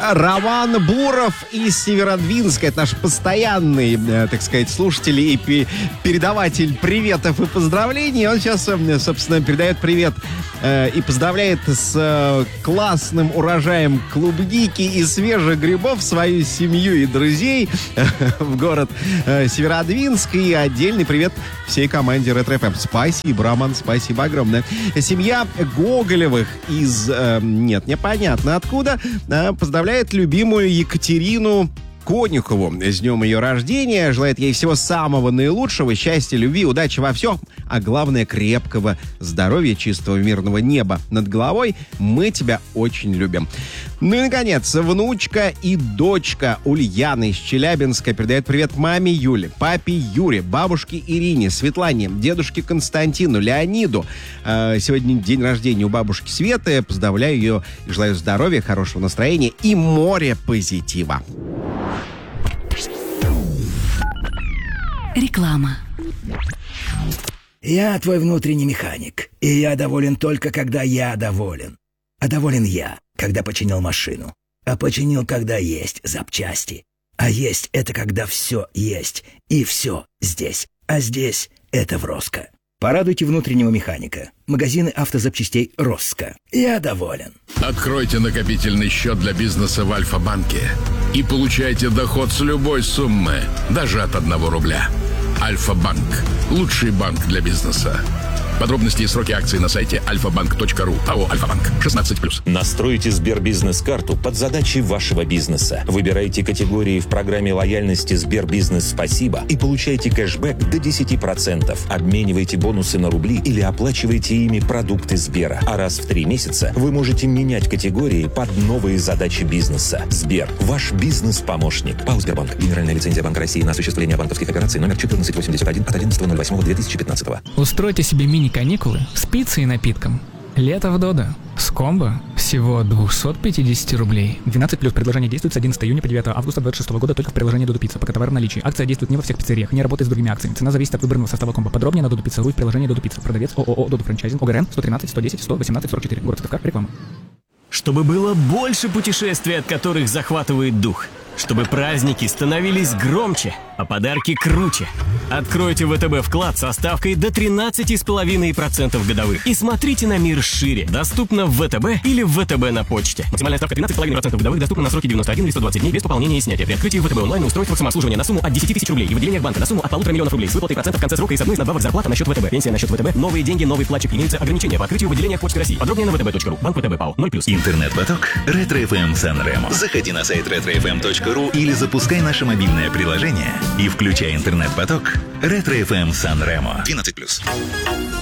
Роман Буров из Северодвинска. Это наш постоянный, так сказать, слушатель и передаватель приветов и поздравлений. Он сейчас, собственно, передает привет и поздравляет с классным урожаем клубники и свежих грибов свою семью и друзей в город Северодвинск. И отдельный привет всей команде Ретро-ФМ. Спасибо, Роман, спасибо огромное. Семья Гоголевых из... Нет, непонятно откуда. Поздравляет любимую Екатерину Конюхову с днем ее рождения. Желает ей всего самого наилучшего, счастья, любви, удачи во всем, а главное, крепкого здоровья, чистого мирного неба над головой. Мы тебя очень любим. Ну и, наконец, внучка и дочка Ульяна из Челябинска передает привет маме Юле, папе Юре, бабушке Ирине, Светлане, дедушке Константину, Леониду. Сегодня день рождения у бабушки Светы. Поздравляю ее и желаю здоровья, хорошего настроения и море позитива. Реклама. Я твой внутренний механик, и я доволен только, когда я доволен. А доволен я, когда починил машину. А починил, когда есть запчасти. А есть — это когда все есть, и все здесь. А здесь — это в Роско. Порадуйте внутреннего механика. Магазины автозапчастей «Роско». Я доволен. Откройте накопительный счет для бизнеса в Альфа-банке и получайте доход с любой суммы, даже от 1 рубля. Альфа-банк. Лучший банк для бизнеса. Подробности и сроки акций на сайте alfabank.ru. АО «Альфа-банк». 16+. Настройте Сбербизнес-карту под задачи вашего бизнеса. Выбирайте категории в программе лояльности Сбербизнес «Спасибо» и получайте кэшбэк до 10%. Обменивайте бонусы на рубли или оплачивайте ими продукты Сбера. А раз в 3 месяца вы можете менять категории под новые задачи бизнеса. Сбер. Ваш бизнес-помощник. ПАО «Сбербанк». Генеральная лицензия Банка России на осуществление банковских операций номер 1481 от 11.08.2015. Устройте себе мини-каникулы с пиццей и напитком. Лето в Додо. С комбо всего 250 рублей. 12+. Предложение действует с 11 июня по 9 августа 2026 года только в приложении Додо Пицца. Пока товар в наличии. Акция действует не во всех пиццериях, не работает с другими акциями. Цена зависит от выбранного состава комбо. Подробнее на dodopizza.ru и в приложении Додо Пицца. Продавец ООО Додо Франчайзинг. ОГРН 113 110 118 44. Город Сыктывкар. Реклама. Чтобы было больше путешествий, от которых захватывает дух. Чтобы праздники становились громче, а подарки круче. Откройте ВТБ вклад со ставкой до 13,5% годовых. И смотрите на мир шире. Доступно в ВТБ или в ВТБ на почте. Максимальная ставка 13,5% годовых доступна на сроки 91 или 120 дней без пополнения и снятия. При открытии ВТБ онлайн устройство самообслуживания на сумму от 10 тысяч рублей и в отделениях банка на сумму от 1,5 миллиона рублей с выплатой процентов в конце срока и с одной из надбавок зарплата на счет ВТБ. Пенсия на счет ВТБ. Новые деньги, новый вкладчик. Имеются ограничения по открытию в отделениях Почты России. Подробнее на vtb.ru. Банк ВТБ ПАО 0+. Интернет-поток Ретро-ФМ Сан-Ремо. Заходи на сайт retrofm.ru или запускай наше мобильное приложение и включай интернет-поток Ретро-ФМ Сан-Ремо. 12+.